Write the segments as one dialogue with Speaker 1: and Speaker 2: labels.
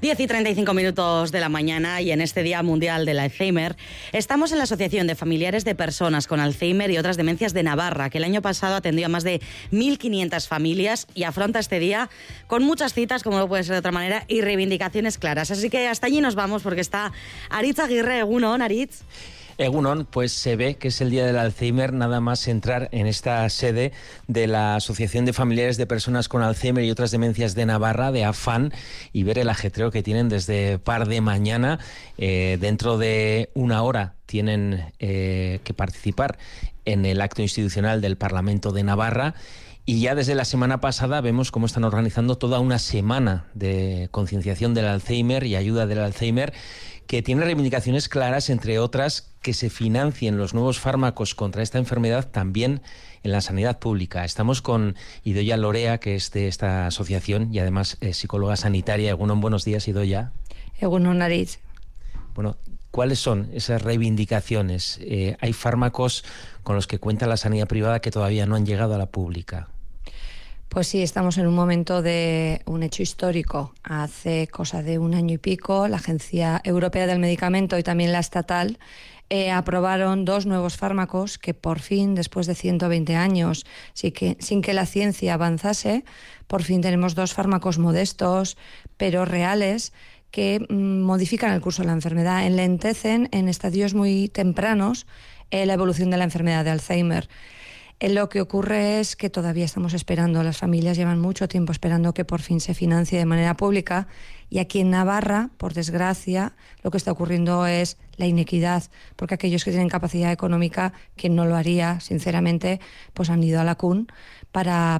Speaker 1: 10:35 de la mañana y en este Día Mundial del Alzheimer estamos en la Asociación de Familiares de Personas con Alzheimer y otras demencias de Navarra, que el año pasado atendió a más de 1.500 familias y afronta este día con muchas citas, como no puede ser de otra manera, y reivindicaciones claras. Así que hasta allí nos vamos porque está Aritz Aguirre. Egunon, Aritz.
Speaker 2: Egunon, pues se ve que es el Día del Alzheimer nada más entrar en esta sede de la Asociación de Familiares de Personas con Alzheimer y otras demencias de Navarra, de AFAN, y ver el ajetreo que tienen desde par de mañana. Dentro de una hora tienen que participar en el acto institucional del Parlamento de Navarra. Y ya desde la semana pasada vemos cómo están organizando toda una semana de concienciación del Alzheimer y ayuda del Alzheimer, que tiene reivindicaciones claras, entre otras, que se financien los nuevos fármacos contra esta enfermedad también en la sanidad pública. Estamos con Idoia Lorea, que es de esta asociación y además es psicóloga sanitaria. Egunon, buenos días, Idoia.
Speaker 3: Egunon, Aritz.
Speaker 2: Bueno, ¿cuáles son esas reivindicaciones? Hay fármacos con los que cuenta la sanidad privada que todavía no han llegado a la pública.
Speaker 3: Pues sí, estamos en un momento de un hecho histórico. Hace cosa de un año y pico, la Agencia Europea del Medicamento y también la estatal aprobaron 2 nuevos fármacos que por fin, después de 120 años, sin que la ciencia avanzase, por fin tenemos 2 fármacos modestos, pero reales, que modifican el curso de la enfermedad, enlentecen en estadios muy tempranos la evolución de la enfermedad de Alzheimer. Lo que ocurre es que todavía estamos esperando, las familias llevan mucho tiempo esperando que por fin se financie de manera pública, y aquí en Navarra, por desgracia, lo que está ocurriendo es la inequidad, porque aquellos que tienen capacidad económica, quien no lo haría, sinceramente, pues han ido a la CUN para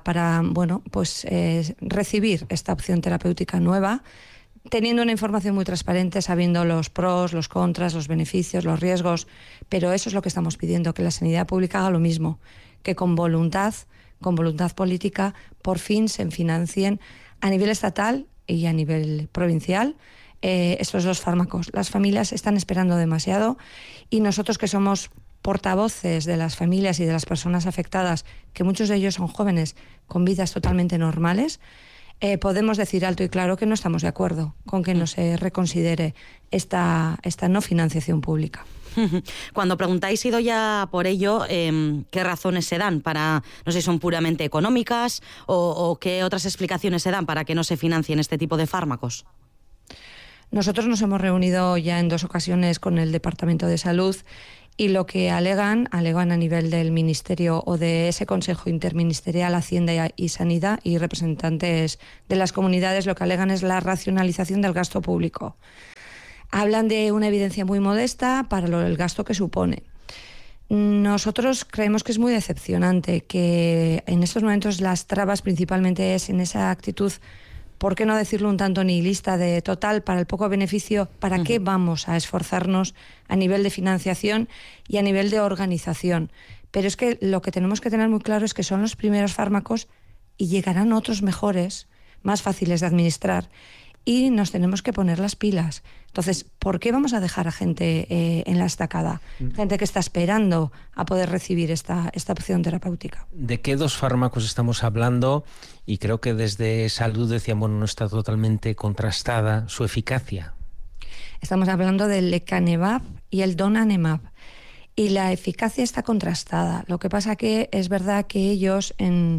Speaker 3: recibir esta opción terapéutica nueva, teniendo una información muy transparente, sabiendo los pros, los contras, los beneficios, los riesgos. Pero eso es lo que estamos pidiendo, que la sanidad pública haga lo mismo, que con voluntad política, por fin se financien a nivel estatal y a nivel provincial estos 2 fármacos. Las familias están esperando demasiado y nosotros, que somos portavoces de las familias y de las personas afectadas, que muchos de ellos son jóvenes con vidas totalmente normales, podemos decir alto y claro que no estamos de acuerdo con que no se reconsidere esta no financiación pública.
Speaker 1: Cuando preguntáis, Idoia, por ello, ¿qué razones se dan para, no sé si son puramente económicas o qué otras explicaciones se dan para que no se financien este tipo de fármacos?
Speaker 3: Nosotros nos hemos reunido ya en 2 ocasiones con el Departamento de Salud y lo que alegan a nivel del Ministerio o de ese Consejo Interministerial, Hacienda y Sanidad, y representantes de las comunidades, lo que alegan es la racionalización del gasto público. Hablan de una evidencia muy modesta para el gasto que supone. Nosotros creemos que es muy decepcionante, que en estos momentos las trabas principalmente es en esa actitud, ¿por qué no decirlo un tanto nihilista, de total, para el poco beneficio, ¿para qué vamos a esforzarnos a nivel de financiación y a nivel de organización? Pero es que lo que tenemos que tener muy claro es que son los primeros fármacos y llegarán otros mejores, más fáciles de administrar, y nos tenemos que poner las pilas. Entonces, ¿por qué vamos a dejar a gente en la estacada? Gente que está esperando a poder recibir esta opción terapéutica.
Speaker 2: ¿De qué 2 fármacos estamos hablando? Y creo que desde Salud decían, bueno, no está totalmente contrastada su eficacia.
Speaker 3: Estamos hablando del lecanemab y el donanemab. Y la eficacia está contrastada. Lo que pasa que es verdad que ellos, en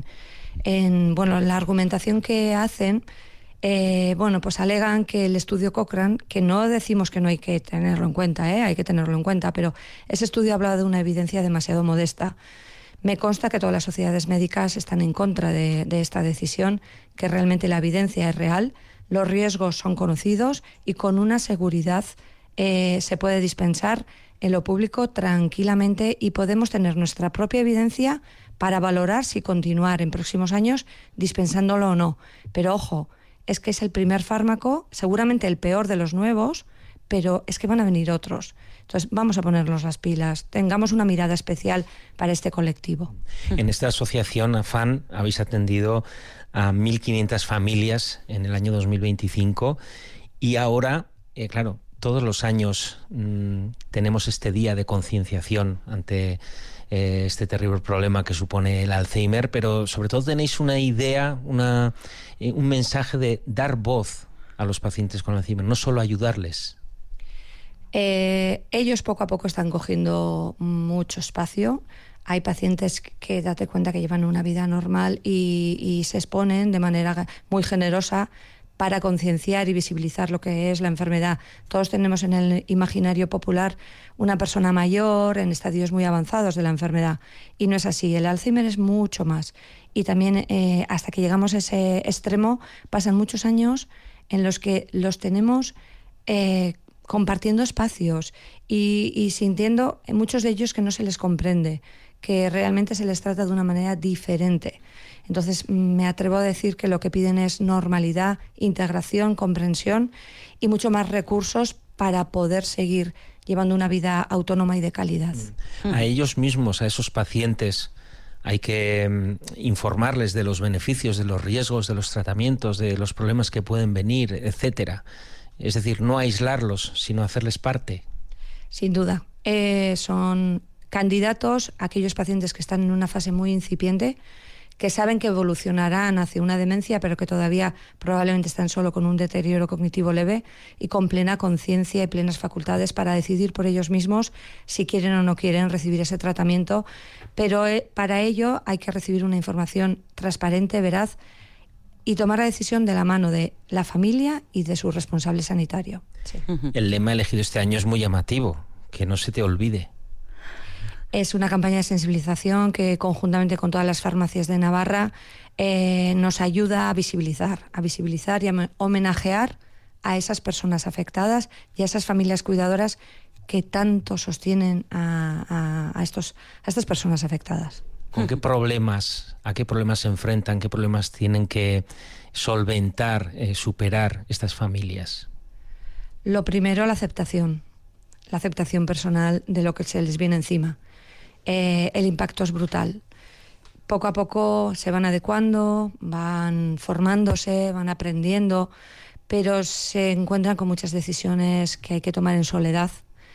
Speaker 3: la argumentación que hacen, pues alegan que el estudio Cochrane, que no decimos que no hay que tenerlo en cuenta, hay que tenerlo en cuenta, pero ese estudio hablaba de una evidencia demasiado modesta. Me consta que todas las sociedades médicas están en contra de esta decisión, que realmente la evidencia es real, los riesgos son conocidos y con una seguridad se puede dispensar en lo público tranquilamente, y podemos tener nuestra propia evidencia para valorar si continuar en próximos años dispensándolo o no. Pero ojo, es que es el primer fármaco, seguramente el peor de los nuevos, pero es que van a venir otros. Entonces vamos a ponernos las pilas, tengamos una mirada especial para este colectivo.
Speaker 2: En esta asociación, AFAN, habéis atendido a 1.500 familias en el año 2025 y ahora, claro, todos los años tenemos este día de concienciación ante este terrible problema que supone el Alzheimer, pero sobre todo tenéis una idea, un mensaje de dar voz a los pacientes con Alzheimer, no solo ayudarles.
Speaker 3: Ellos poco a poco están cogiendo mucho espacio. Hay pacientes que date cuenta que llevan una vida normal y se exponen de manera muy generosa para concienciar y visibilizar lo que es la enfermedad. Todos tenemos en el imaginario popular una persona mayor en estadios muy avanzados de la enfermedad, y no es así. El Alzheimer es mucho más, y también hasta que llegamos a ese extremo pasan muchos años en los que los tenemos compartiendo espacios y sintiendo en muchos de ellos que no se les comprende, que realmente se les trata de una manera diferente. Entonces me atrevo a decir que lo que piden es normalidad, integración, comprensión y mucho más recursos para poder seguir llevando una vida autónoma y de calidad.
Speaker 2: A ellos mismos, a esos pacientes, hay que informarles de los beneficios, de los riesgos, de los tratamientos, de los problemas que pueden venir, etcétera. Es decir, no aislarlos, sino hacerles parte.
Speaker 3: Sin duda. Son candidatos aquellos pacientes que están en una fase muy incipiente, que saben que evolucionarán hacia una demencia, pero que todavía probablemente están solo con un deterioro cognitivo leve y con plena conciencia y plenas facultades para decidir por ellos mismos si quieren o no quieren recibir ese tratamiento. Pero para ello hay que recibir una información transparente, veraz, y tomar la decisión de la mano de la familia y de su responsable sanitario. Sí.
Speaker 2: El lema elegido este año es muy llamativo, que no se te olvide.
Speaker 3: Es una campaña de sensibilización que conjuntamente con todas las farmacias de Navarra nos ayuda a visibilizar y a homenajear a esas personas afectadas y a esas familias cuidadoras que tanto sostienen a estas personas afectadas.
Speaker 2: ¿A qué problemas se enfrentan? ¿Qué problemas tienen que solventar, superar estas familias?
Speaker 3: Lo primero, la aceptación personal de lo que se les viene encima. El impacto es brutal. Poco a poco se van adecuando, van formándose, van aprendiendo, pero se encuentran con muchas decisiones que hay que tomar en soledad.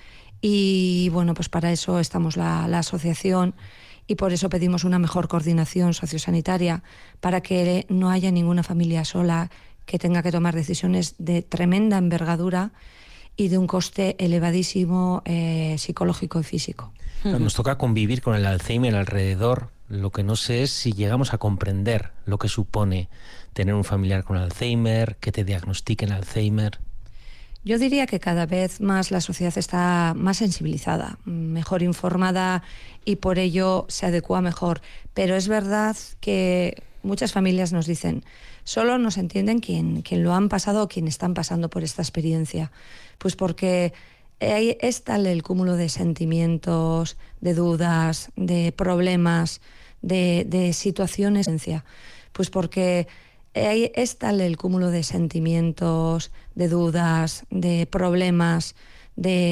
Speaker 3: Y bueno, pues para eso estamos la asociación, y por eso pedimos una mejor coordinación sociosanitaria, para que no haya ninguna familia sola que tenga que tomar decisiones de tremenda envergadura y de un coste elevadísimo psicológico y físico.
Speaker 2: Nos toca convivir con el Alzheimer alrededor. Lo que no sé es si llegamos a comprender lo que supone tener un familiar con Alzheimer, que te diagnostiquen Alzheimer.
Speaker 3: Yo diría que cada vez más la sociedad está más sensibilizada, mejor informada, y por ello se adecúa mejor. Pero es verdad que muchas familias nos dicen, solo nos entienden quien lo han pasado o quien están pasando por esta experiencia. Pues porque es tal el cúmulo de sentimientos, de dudas, de problemas, de situaciones. Pues porque es tal el cúmulo de sentimientos, de dudas, de problemas, de